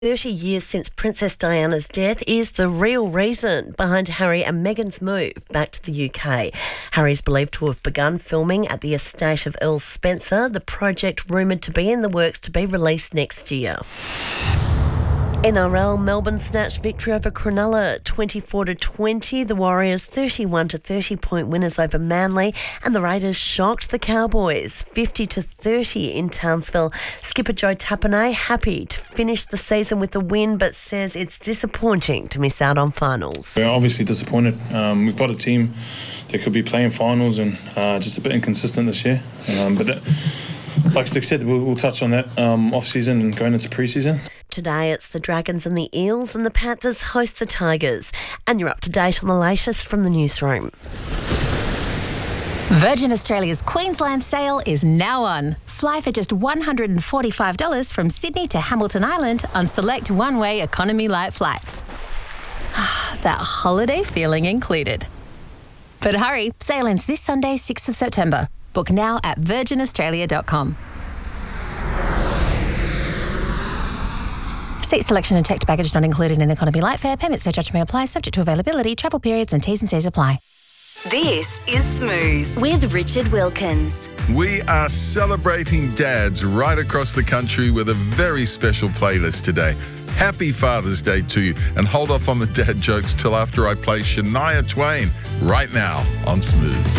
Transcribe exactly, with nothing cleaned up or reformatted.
thirty years since Princess Diana's death is the real reason behind Harry and Meghan's move back to the U K. Harry is believed to have begun filming at the estate of Earl Spencer, the project rumoured to be in the works to be released next year. N R L, Melbourne snatched victory over Cronulla twenty-four to twenty. The Warriors thirty-one to thirty point winners over Manly, and the Raiders shocked the Cowboys fifty to thirty in Townsville. Skipper Joe Tapine happy to finish the season with the win, but says it's disappointing to miss out on finals. We're obviously disappointed. Um, we've got a team that could be playing finals and uh, just a bit inconsistent this year. Um, but that, like Stick said, we'll, we'll touch on that um, off-season and going into pre-season. Today it's the Dragons and the Eels, and the Panthers host the Tigers. And you're up to date on the latest from the newsroom. Virgin Australia's Queensland sale is now on. Fly for just one hundred forty-five dollars from Sydney to Hamilton Island on select one-way economy light flights. That holiday feeling included. But hurry, sale ends this Sunday, sixth of September. Book now at virgin australia dot com. Seat selection and checked baggage not included in economy light fare. Payment surcharge may apply, subject to availability, travel periods and T's and C's apply. This is Smooth with Richard Wilkins. We are celebrating dads right across the country with a very special playlist today. Happy Father's Day to you, and hold off on the dad jokes till after I play Shania Twain right now on Smooth.